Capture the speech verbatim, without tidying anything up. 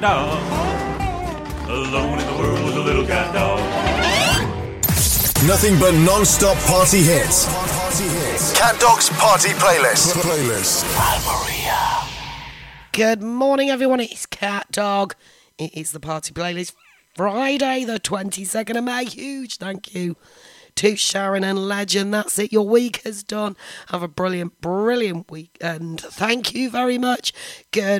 dog. Alone in the world with a little cat dog. Nothing but non-stop party hits. Party hits. Cat Dog's Party Playlist. Playlist. Maria. Good morning, everyone. It's Cat Dog. It is the Party Playlist. Friday, the twenty-second of May. Huge thank you to Sharon and Legend. That's it. Your week is done. Have a brilliant, brilliant weekend. Thank you very much. Good